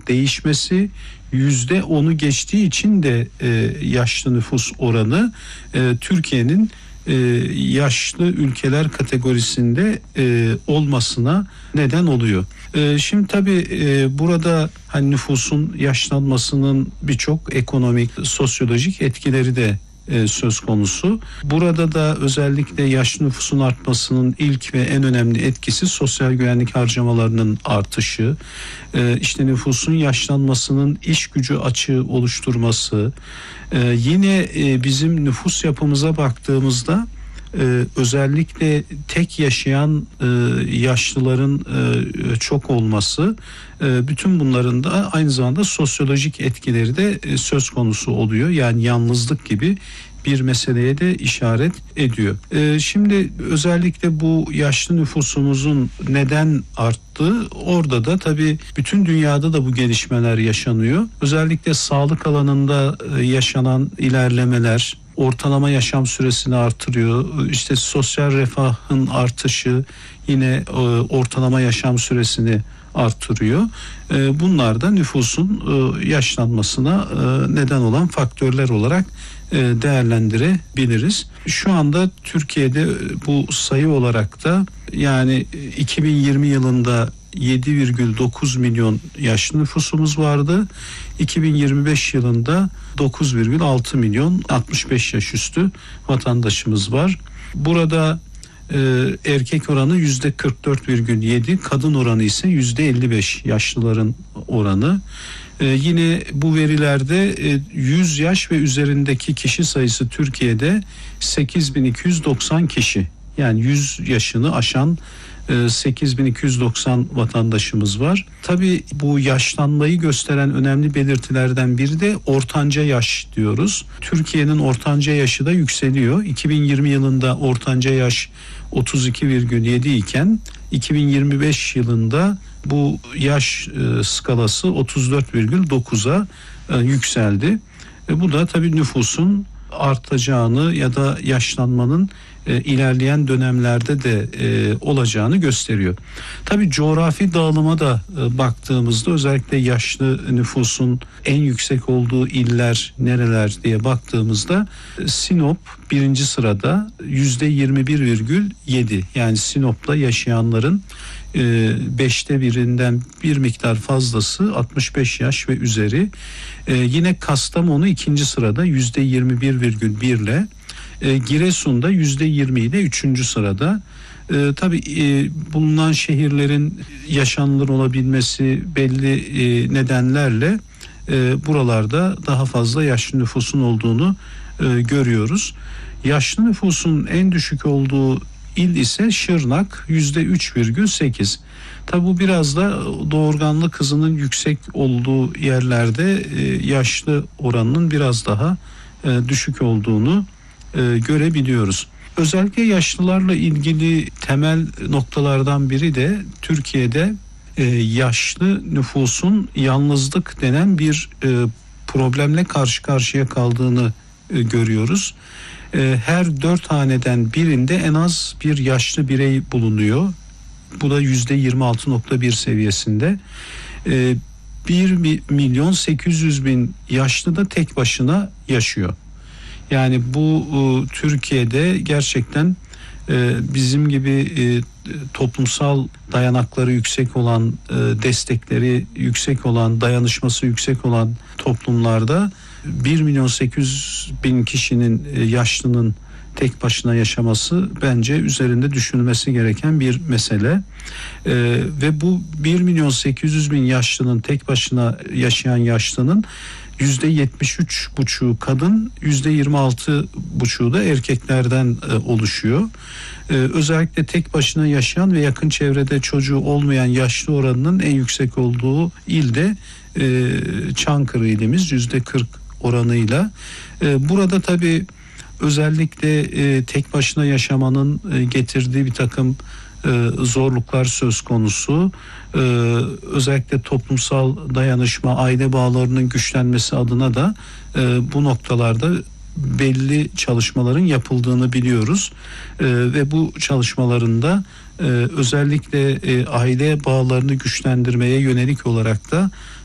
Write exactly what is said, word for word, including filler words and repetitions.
değişmesi, yüzde onu geçtiği için de e, yaşlı nüfus oranı e, Türkiye'nin e, yaşlı ülkeler kategorisinde e, olmasına neden oluyor. E, şimdi tabii e, burada hani nüfusun yaşlanmasının birçok ekonomik, sosyolojik etkileri de e, söz konusu. Burada da özellikle yaşlı nüfusun artmasının ilk ve en önemli etkisi sosyal güvenlik harcamalarının artışı. E, işte nüfusun yaşlanmasının iş gücü açığı oluşturması. E, yine e, bizim nüfus yapımıza baktığımızda Ee, özellikle tek yaşayan e, yaşlıların e, çok olması, e, bütün bunların da aynı zamanda sosyolojik etkileri de e, söz konusu oluyor. Yani yalnızlık gibi bir meseleye de işaret ediyor. E, şimdi özellikle bu yaşlı nüfusumuzun neden arttığı, orada da tabii bütün dünyada da bu gelişmeler yaşanıyor. Özellikle sağlık alanında e, yaşanan ilerlemeler ortalama yaşam süresini artırıyor. İşte sosyal refahın artışı yine e, ortalama yaşam süresini artırıyor. E, bunlar da nüfusun e, yaşlanmasına e, neden olan faktörler olarak e, değerlendirebiliriz. Şu anda Türkiye'de bu sayı olarak da yani iki bin yirmi yılında yedi virgül dokuz milyon yaşlı nüfusumuz vardı. iki bin yirmi beş yılında dokuz virgül altı milyon altmış beş yaş üstü vatandaşımız var. Burada e, erkek oranı yüzde kırk dört virgül yedi, kadın oranı ise yüzde elli beş yaşlıların oranı. E, yine bu verilerde e, yüz yaş ve üzerindeki kişi sayısı Türkiye'de sekiz bin iki yüz doksan kişi. Yani yüz yaşını aşan sekiz bin iki yüz doksan vatandaşımız var. Tabii bu yaşlanmayı gösteren önemli belirtilerden biri de ortanca yaş diyoruz. Türkiye'nin ortanca yaşı da yükseliyor. iki bin yirmi yılında ortanca yaş otuz iki virgül yedi iken iki bin yirmi beş yılında bu yaş skalası otuz dört virgül dokuza yükseldi. Bu da tabii nüfusun artacağını ya da yaşlanmanın e, ilerleyen dönemlerde de e, olacağını gösteriyor. Tabii coğrafi dağılıma da e, baktığımızda özellikle yaşlı nüfusun en yüksek olduğu iller nereler diye baktığımızda e, Sinop birinci sırada yüzde yirmi bir virgül yedi, yani Sinop'ta yaşayanların e, beşte birinden bir miktar fazlası altmış beş yaş ve üzeri. E, yine Kastamonu ikinci sırada yüzde yirmi bir virgül bir ile, e, Giresun'da yüzde yirmi ile üçüncü sırada. E, tabii e, bulunan şehirlerin yaşanılır olabilmesi belli e, nedenlerle e, buralarda daha fazla yaşlı nüfusun olduğunu e, görüyoruz. Yaşlı nüfusun en düşük olduğu il ise Şırnak yüzde üç virgül sekiz. Tabi bu biraz da doğurganlık hızının yüksek olduğu yerlerde e, yaşlı oranının biraz daha e, düşük olduğunu e, görebiliyoruz. Özellikle yaşlılarla ilgili temel noktalardan biri de Türkiye'de e, yaşlı nüfusun yalnızlık denen bir e, problemle karşı karşıya kaldığını e, görüyoruz. Her dört haneden birinde en az bir yaşlı birey bulunuyor. Bu da yüzde yirmi altı nokta bir seviyesinde. bir milyon sekiz yüz bin yaşlı da tek başına yaşıyor. Yani bu Türkiye'de gerçekten bizim gibi toplumsal dayanakları yüksek olan, destekleri yüksek olan, dayanışması yüksek olan toplumlarda bir milyon sekiz yüz bin kişinin, yaşlının tek başına yaşaması bence üzerinde düşünülmesi gereken bir mesele. Ee, ve bu bir milyon sekiz yüz bin yaşlının, tek başına yaşayan yaşlının yüzde yetmiş üç buçuğu kadın, yüzde yirmi altı buçuğu da erkeklerden e, oluşuyor. Ee, özellikle tek başına yaşayan ve yakın çevrede çocuğu olmayan yaşlı oranının en yüksek olduğu ilde e, Çankırı ilimiz yüzde kırk oranıyla. E, burada tabii özellikle e, tek başına yaşamanın e, getirdiği bir takım e, zorluklar söz konusu. E, özellikle toplumsal dayanışma, aile bağlarının güçlenmesi adına da e, bu noktalarda belli çalışmaların yapıldığını biliyoruz. E, ve bu çalışmalarında e, özellikle e, aile bağlarını güçlendirmeye yönelik olarak da